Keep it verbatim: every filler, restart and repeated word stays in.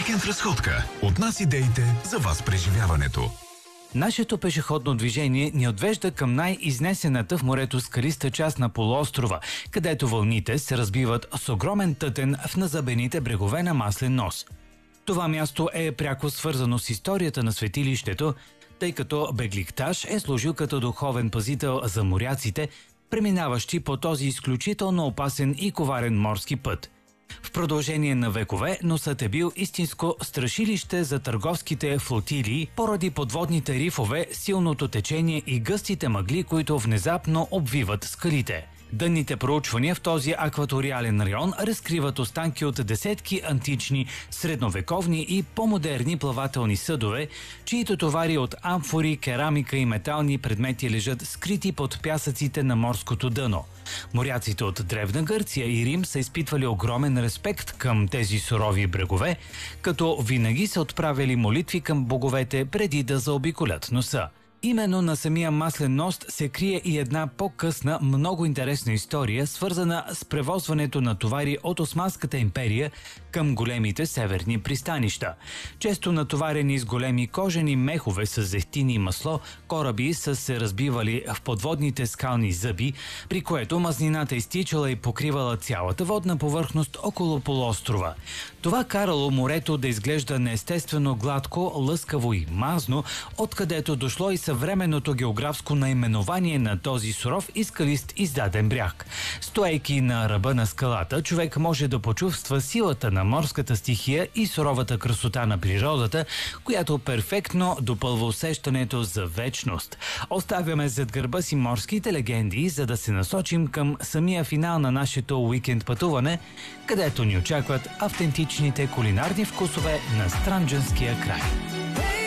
Уикенд разходка. От нас идеите за вас преживяването. Нашето пешеходно движение ни отвежда към най-изнесената в морето скалиста част на полуострова, където вълните се разбиват с огромен тътен в назъбените брегове на Маслен нос. Това място е пряко свързано с историята на светилището, тъй като Бегликташ е служил като духовен пазител за моряците, преминаващи по този изключително опасен и коварен морски път. В продължение на векове носът е бил истинско страшилище за търговските флотилии поради подводните рифове, силното течение и гъстите мъгли, които внезапно обвиват скалите. Дънните проучвания в този акваториален район разкриват останки от десетки антични, средновековни и по-модерни плавателни съдове, чието товари от амфори, керамика и метални предмети лежат скрити под пясъците на морското дъно. Моряците от Древна Гърция и Рим са изпитвали огромен респект към тези сурови брегове, като винаги са отправили молитви към боговете преди да заобиколят носа. Именно на самия Маслен нос се крие и една по-късна, много интересна история, свързана с превозването на товари от Османската империя към големите северни пристанища. Често натоварени с големи кожени мехове с зехтини и масло, кораби са се разбивали в подводните скални зъби, при което мазнината изтичала и покривала цялата водна повърхност около полуострова. Това карало морето да изглежда неестествено гладко, лъскаво и мазно, откъдето дошло и съвременното географско наименование на този суров и скалист издаден бряг. Стоейки на ръба на скалата, човек може да почувства силата на морската стихия и суровата красота на природата, която перфектно допълва усещането за вечност. Оставяме зад гърба си морските легенди, за да се насочим към самия финал на нашето уикенд пътуване, където ни очакват автентичните кулинарни вкусове на Странджанския край.